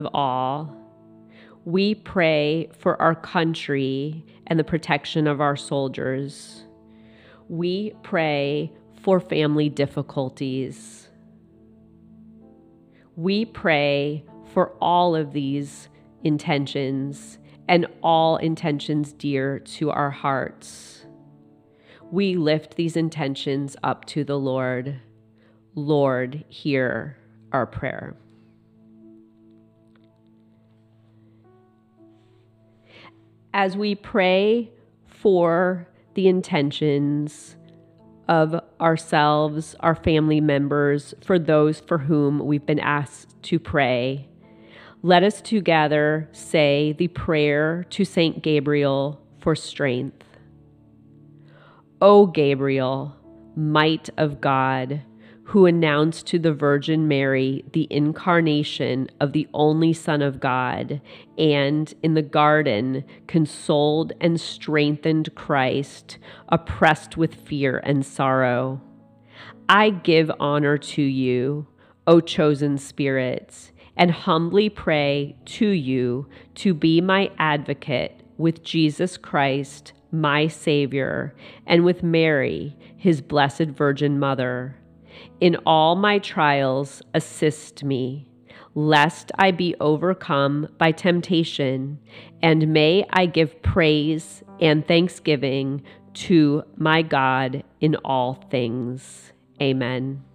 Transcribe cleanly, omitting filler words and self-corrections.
of all. We pray for our country and the protection of our soldiers. We pray for family difficulties. We pray for all of these intentions and all intentions dear to our hearts. We lift these intentions up to the Lord. Lord, hear our prayer. As we pray for the intentions of ourselves, our family members, for those for whom we've been asked to pray, let us together say the prayer to Saint Gabriel for strength. O Gabriel, might of God, who announced to the Virgin Mary the incarnation of the only Son of God, and in the garden consoled and strengthened Christ, oppressed with fear and sorrow. I give honor to you, O chosen spirits, and humbly pray to you to be my advocate with Jesus Christ, my Savior, and with Mary, his blessed Virgin Mother. In all my trials, assist me, lest I be overcome by temptation, and may I give praise and thanksgiving to my God in all things. Amen.